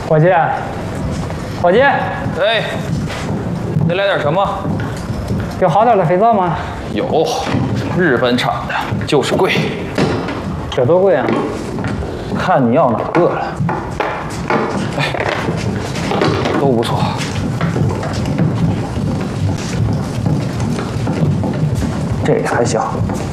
伙计，伙计， 哎，你来点什么？ 有好点的肥皂吗？ 有，日本厂的，就是贵。 这多贵啊！ 看你要哪个了。哎，都不错。这个还行。